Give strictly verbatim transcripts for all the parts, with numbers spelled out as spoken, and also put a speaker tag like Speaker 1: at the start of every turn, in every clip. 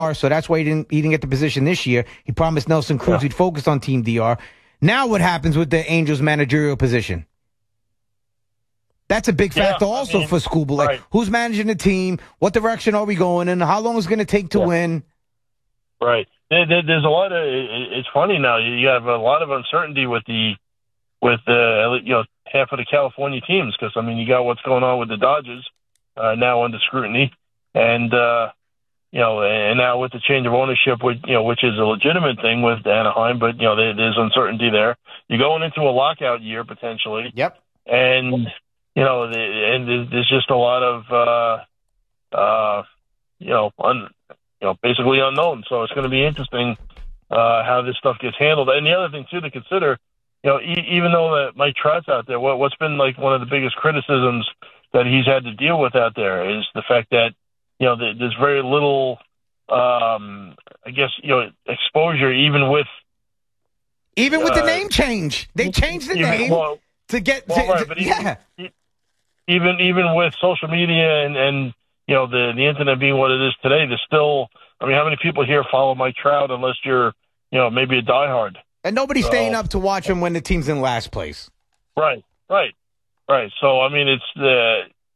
Speaker 1: so that's why he didn't, he didn't get the position this year. He promised Nelson Cruz yeah. he'd focus on Team D R. Now what happens with the Angels managerial position? That's a big factor yeah, also I mean, for Skubal. Like, right. Who's managing the team? What direction are we going in? How long is it going to take to yeah. win?
Speaker 2: Right. There, there, there's a lot of. It's funny now. You have a lot of uncertainty with the, with the you know half of the California teams because I mean you got what's going on with the Dodgers uh, now under scrutiny, and uh, you know, and now with the change of ownership, which you know, which is a legitimate thing with Anaheim, but you know, there, there's uncertainty there. You're going into a lockout year potentially.
Speaker 1: Yep.
Speaker 2: And you know, the, and there's just a lot of uh, uh, you know, un. You know, basically unknown. So it's going to be interesting uh, how this stuff gets handled. And the other thing too to consider, you know, e- even though that Mike Trout's out there, what, what's been like one of the biggest criticisms that he's had to deal with out there is the fact that you know th- there's very little, um, I guess you know, exposure even with
Speaker 1: even with uh, the name change. They changed the even, name well, to get well, to,
Speaker 2: right,
Speaker 1: to,
Speaker 2: but even,
Speaker 1: yeah.
Speaker 2: Even even with social media and and. You know, the the internet being what it is today, there's still, I mean, how many people here follow Mike Trout unless you're, you know, maybe a diehard?
Speaker 1: And nobody's so, staying up to watch him when the team's in last place.
Speaker 2: Right, right, right. So, I mean, it's the,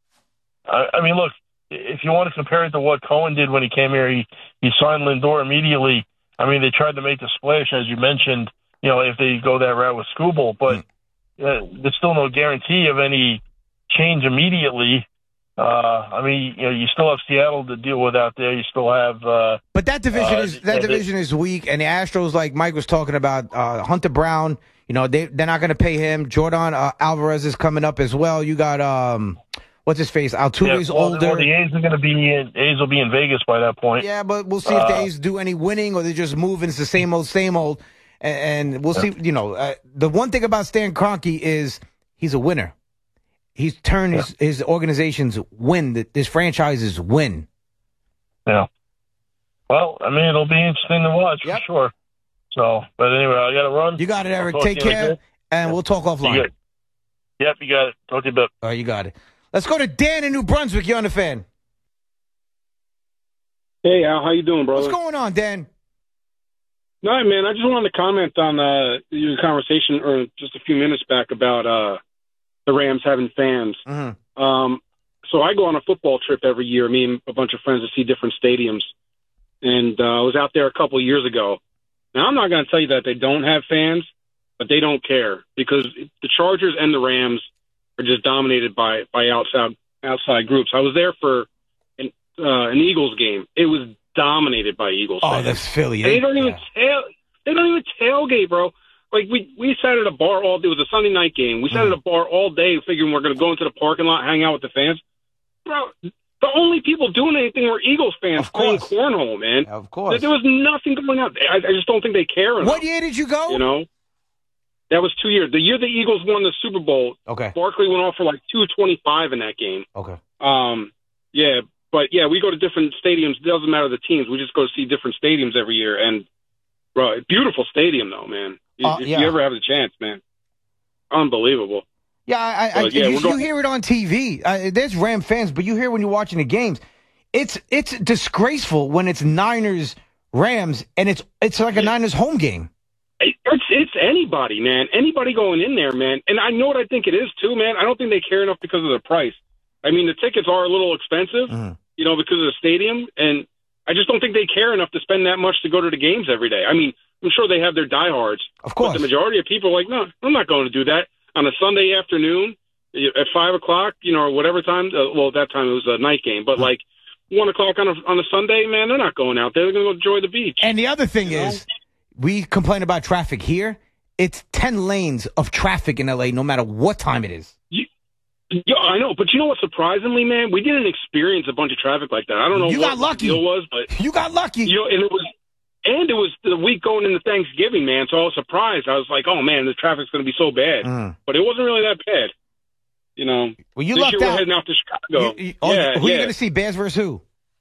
Speaker 2: I, I mean, look, if you want to compare it to what Cohen did when he came here, he, he signed Lindor immediately. I mean, they tried to make the splash, as you mentioned, you know, if they go that route with Skubal, but mm. uh, there's still no guarantee of any change immediately. Uh, I mean, you know, you still have Seattle to deal with out there. You still have, uh,
Speaker 1: but that division
Speaker 2: uh,
Speaker 1: is that division is weak, and the Astros, like Mike was talking about, uh, Hunter Brown. You know, they they're not going to pay him. Jordan uh, Alvarez is coming up as well. You got um, what's his face? Altuve's
Speaker 2: yeah, well,
Speaker 1: older.
Speaker 2: Well, the A's are going to be in, A's will be in Vegas by that point.
Speaker 1: Yeah, but we'll see if the A's do any winning or they just move into the same old, same old, and, and we'll yeah. see. You know, uh, the one thing about Stan Kroenke is he's a winner. He's turned yeah. his, his organization's win, his franchises win.
Speaker 2: Yeah. Well, I mean, it'll be interesting to watch yep. for sure. So, but anyway, I got to run.
Speaker 1: You got it, Eric. Take care, later. And we'll talk offline.
Speaker 2: You yep, you got it. Talk to you about.
Speaker 1: All right, you got it. Let's go to Dan in New Brunswick. You're on the fan.
Speaker 3: Hey, Al, how you doing, brother?
Speaker 1: What's going on, Dan?
Speaker 3: No, man, I just wanted to comment on uh, your conversation or just a few minutes back about uh, the Rams having fans.
Speaker 1: Mm-hmm.
Speaker 3: Um, so I go on a football trip every year, me and a bunch of friends, to see different stadiums. And uh, I was out there a couple of years ago. Now, I'm not going to tell you that they don't have fans, but they don't care because the Chargers and the Rams are just dominated by, by outside outside groups. I was there for an, uh, an Eagles game. It was dominated by Eagles
Speaker 1: oh,
Speaker 3: fans.
Speaker 1: Oh, that's Philly.
Speaker 3: They don't even
Speaker 1: yeah.
Speaker 3: tail. They don't even tailgate, bro. Like, we, we sat at a bar all day. It was a Sunday night game. We sat mm. at a bar all day figuring we're going to go into the parking lot, hang out with the fans. Bro, the only people doing anything were Eagles fans playing cornhole, man.
Speaker 1: Of course.
Speaker 3: There was nothing going on. I, I just don't think they care enough.
Speaker 1: What year did you go?
Speaker 3: You know? That was two years. The year the Eagles won the Super Bowl,
Speaker 1: okay.
Speaker 3: Barkley went off for like two twenty-five in that game.
Speaker 1: Okay.
Speaker 3: Um, yeah, but, yeah, we go to different stadiums. It doesn't matter the teams. We just go to see different stadiums every year. And, bro, beautiful stadium, though, man.
Speaker 1: Uh,
Speaker 3: if
Speaker 1: yeah.
Speaker 3: you ever have the chance, man. Unbelievable.
Speaker 1: Yeah, I, I,
Speaker 3: yeah
Speaker 1: you, you hear it on T V. Uh, there's Ram fans, but you hear when you're watching the games. It's it's disgraceful when it's Niners Rams and it's it's like a Niners home game.
Speaker 3: It's it's anybody, man. Anybody going in there, man. And I know what I think it is too, man. I don't think they care enough because of the price. I mean, the tickets are a little expensive,
Speaker 1: mm-hmm.
Speaker 3: you know, because of the stadium, and I just don't think they care enough to spend that much to go to the games every day. I mean, I'm sure they have their diehards,
Speaker 1: of course.
Speaker 3: But the majority of people are like, no, I'm not going to do that on a Sunday afternoon at five o'clock, you know, or whatever time. Uh, well, at that time it was a night game, but like one o'clock on a on a Sunday, man, they're not going out there. They're going to go enjoy the beach.
Speaker 1: And the other thing
Speaker 3: you
Speaker 1: is,
Speaker 3: know?
Speaker 1: we complain about traffic here. It's ten lanes of traffic in L A, no matter what time it is.
Speaker 3: You, yeah, I know, but you know what? Surprisingly, man, we didn't experience a bunch of traffic like that. I don't know
Speaker 1: you
Speaker 3: what
Speaker 1: got lucky.
Speaker 3: the deal was, but
Speaker 1: you got lucky.
Speaker 3: You know, and it was. And it was the week going into Thanksgiving, man, so I was surprised. I was like, oh, man, the traffic's going to be so bad.
Speaker 1: Mm.
Speaker 3: But it wasn't really that bad. You know,
Speaker 1: well, you
Speaker 3: this
Speaker 1: lucked
Speaker 3: year
Speaker 1: out.
Speaker 3: we're heading out to Chicago.
Speaker 1: You, you, oh,
Speaker 3: yeah,
Speaker 1: who
Speaker 3: yeah.
Speaker 1: are you going to see, Bears versus who?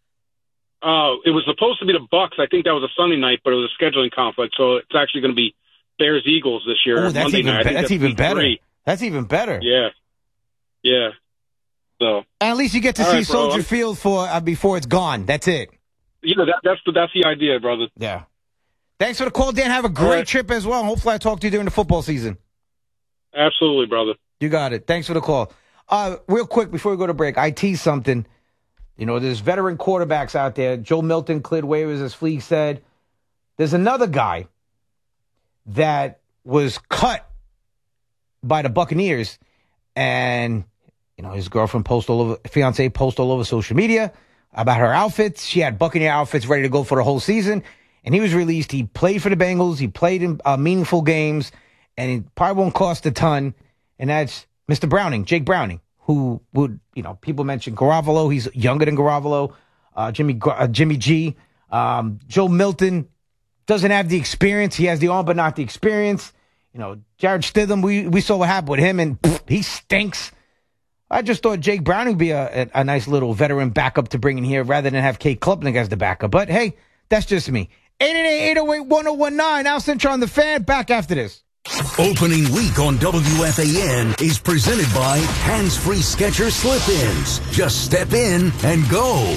Speaker 3: Uh, it was supposed to be the Bucks. I think that was a Sunday night, but it was a scheduling conflict, so it's actually going to be Bears-Eagles this year.
Speaker 1: Oh, that's
Speaker 3: Monday
Speaker 1: even,
Speaker 3: night.
Speaker 1: be- that's
Speaker 3: that's
Speaker 1: even better.
Speaker 3: Three.
Speaker 1: That's even better.
Speaker 3: Yeah. Yeah. So.
Speaker 1: And at least you get to
Speaker 3: All
Speaker 1: see
Speaker 3: right, bro,
Speaker 1: Soldier
Speaker 3: I'm...
Speaker 1: Field for uh, before it's gone. That's it.
Speaker 3: Yeah, that, that's the that's the idea, brother.
Speaker 1: Yeah. Thanks for the call, Dan. Have a great right. trip as well. Hopefully I talk to you during the football season.
Speaker 3: Absolutely, brother.
Speaker 1: You got it. Thanks for the call. Uh, real quick, before we go to break, I teased something. You know, there's veteran quarterbacks out there. Joe Milton cleared waivers, as Fleek said. There's another guy that was cut by the Buccaneers, and, you know, his girlfriend post all over, fiance post all over social media about her outfits. She had Buccaneer outfits ready to go for the whole season, and he was released. He played for the Bengals. He played in uh, meaningful games, and it probably won't cost a ton, and that's Mister Browning, Jake Browning, who would, you know, people mention Garoppolo. He's younger than Garoppolo. Uh, Jimmy uh, Jimmy G. Um, Joe Milton doesn't have the experience. He has the arm, but not the experience. You know, Jared Stidham, we, we saw what happened with him, and pff, he stinks. I just thought Jake Browning would be a, a, a nice little veteran backup to bring in here rather than have Kate Klubnik as the backup. But, hey, that's just me. eight eight eight, eight oh eight, one oh one nine. Al Cintra on the Fan. Back after this.
Speaker 4: Opening week on W F A N is presented by Hands-Free Skechers Slip-Ins. Just step in and go.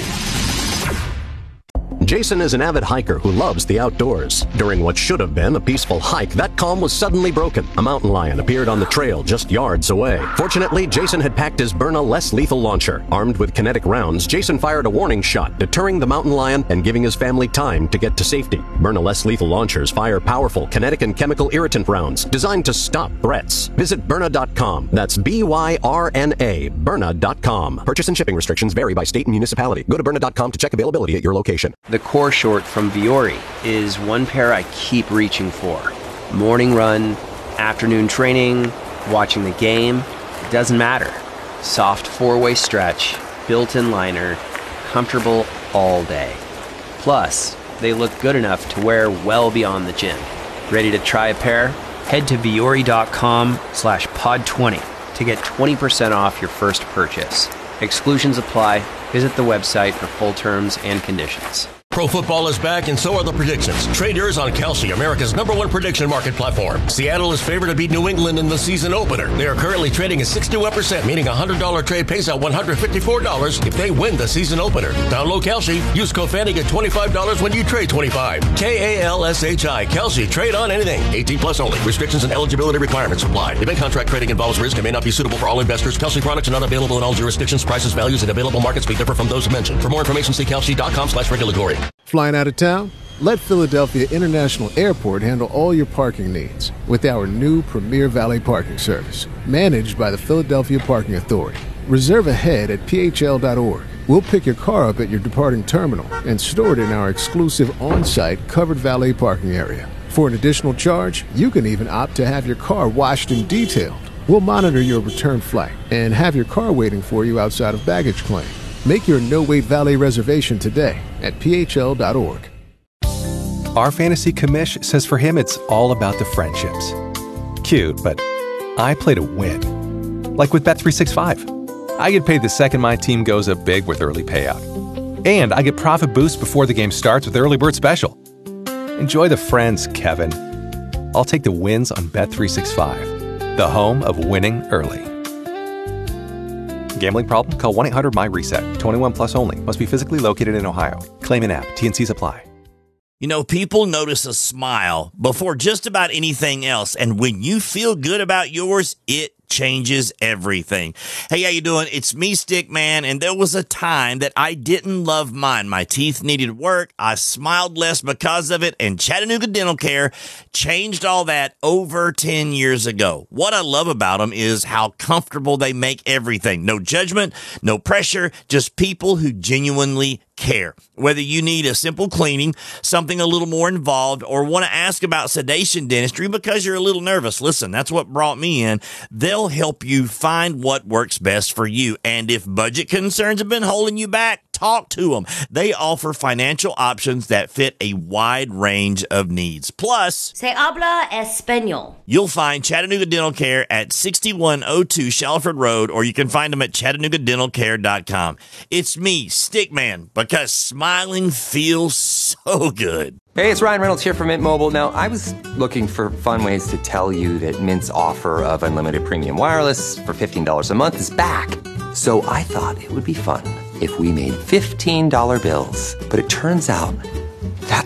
Speaker 5: Jason is an avid hiker who loves the outdoors. During what should have been a peaceful hike, that calm was suddenly broken. A mountain lion appeared on the trail just yards away. Fortunately, Jason had packed his Byrna less lethal launcher. Armed with kinetic rounds, Jason fired a warning shot, deterring the mountain lion and giving his family time to get to safety. Byrna less lethal launchers fire powerful kinetic and chemical irritant rounds designed to stop threats. Visit Byrna dot com. That's B Y R N A, Byrna dot com. Purchase and shipping restrictions vary by state and municipality. Go to Byrna dot com to check availability at your location.
Speaker 6: The core short from Vuori is one pair I keep reaching for. Morning run, afternoon training, watching the game, it doesn't matter. Soft four-way stretch, built-in liner, comfortable all day. Plus, they look good enough to wear well beyond the gym. Ready to try a pair? Head to Vuori dot com slash pod twenty to get twenty percent off your first purchase. Exclusions apply. Visit the website for full terms and conditions.
Speaker 7: Pro football is back, and so are the predictions. Trade yours on Kalshi, America's number one prediction market platform. Seattle is favored to beat New England in the season opener. They are currently trading at sixty-one percent, meaning a one hundred dollars trade pays out one hundred fifty-four dollars if they win the season opener. Download Kalshi. Use code FANNY, get twenty-five dollars when you trade twenty-five dollars. K A L S H I. Kalshi. Trade on anything. eighteen plus only. Restrictions and eligibility requirements apply. Event contract trading involves risk and may not be suitable for all investors. Kalshi products are not available in all jurisdictions. Prices, values, and available markets may differ from those mentioned. For more information, see Kalshi dot com slash regulatory.
Speaker 8: Flying out of town? Let Philadelphia International Airport handle all your parking needs with our new Premier Valet Parking Service, managed by the Philadelphia Parking Authority. Reserve ahead at P H L dot org. We'll pick your car up at your departing terminal and store it in our exclusive on-site covered valet parking area. For an additional charge, you can even opt to have your car washed and detailed. We'll monitor your return flight and have your car waiting for you outside of baggage claim. Make your no-wait valet reservation today at P H L dot org.
Speaker 9: Our fantasy commish says for him it's all about the friendships. Cute, but I play to win. Like with Bet three sixty-five. I get paid the second my team goes up big with early payout. And I get profit boost before the game starts with Early Bird Special. Enjoy the friends, Kevin. I'll take the wins on Bet three sixty-five, the home of winning early. Gambling problem? Call one eight hundred M Y reset. twenty-one plus only. Must be physically located in Ohio. Claim in app. T N Cs apply.
Speaker 10: You know, people notice a smile before just about anything else. And when you feel good about yours, it changes everything. Hey, how you doing? It's me, Stickman, and there was a time that I didn't love mine. My teeth needed work. I smiled less because of it, and Chattanooga Dental Care changed all that over ten years ago. What I love about them is how comfortable they make everything. No judgment, no pressure, just people who genuinely care. Whether you need a simple cleaning, something a little more involved, or want to ask about sedation dentistry because you're a little nervous, listen, that's what brought me in. They'll help you find what works best for you. And if budget concerns have been holding you back, talk to them. They offer financial options that fit a wide range of needs. Plus,
Speaker 11: Se habla español.
Speaker 10: You'll find Chattanooga Dental Care at sixty-one oh two Shalford Road, or you can find them at Chattanooga Dental Care dot com. It's me, Stickman, because smiling feels so good.
Speaker 12: Hey, it's Ryan Reynolds here from Mint Mobile. Now, I was looking for fun ways to tell you that Mint's offer of unlimited premium wireless for fifteen dollars a month is back. So I thought it would be fun if we made fifteen dollar bills. But it turns out